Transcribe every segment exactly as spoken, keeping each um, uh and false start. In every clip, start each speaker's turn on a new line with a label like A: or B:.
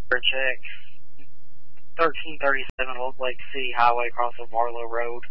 A: check. thirteen thirty-seven Old Lake City Highway across of Marlow Road.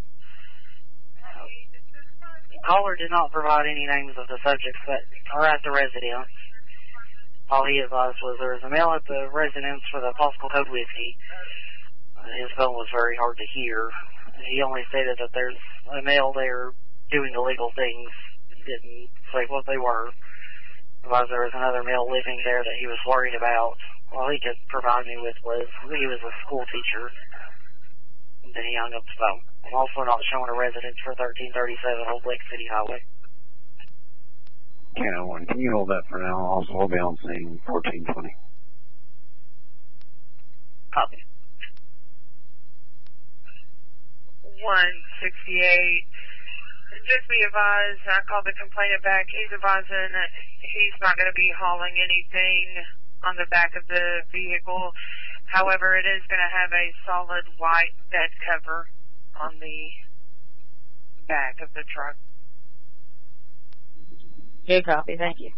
A: The caller did not provide any names of the subjects that are at the residence. All he advised was there was a male at the residence with a possible code whiskey. Uh, his phone was very hard to hear. He only stated that there's a male there doing illegal things. He didn't say what they were. Advised there was another male living there that he was worried about. All he could provide me with was he was a school teacher. And then he hung up the phone. I'm also not showing a residence for thirteen thirty-seven Old Lake City Highway.
B: Channel one, can you hold that for now? Also, we'll be on scene fourteen twenty.
A: Copy.
C: one sixty-eight. Just be advised, I called the complainant back. He's advising that he's not going to be hauling anything on the back of the vehicle. However, it is going to have a solid white bed cover on the back of the truck.
D: Good copy, thank you.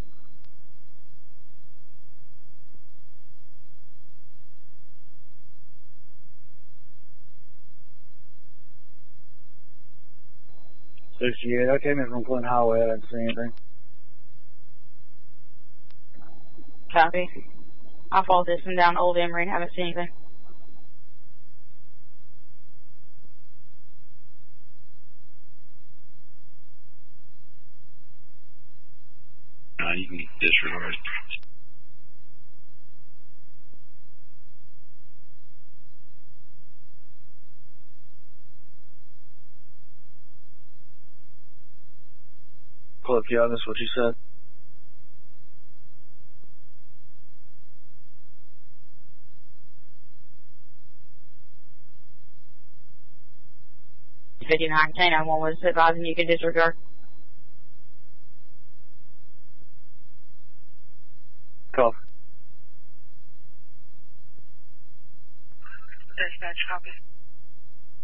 B: sixty-eight, I came in from Flint Highway, I didn't see anything.
D: Copy. I followed this one down Old Emery and haven't seen anything.
B: Uh, you can disregard. Cliff, yeah, that's what you said.
D: fifty-nine ten, I was advising you could disregard.
B: Call.
C: Dispatch, copy.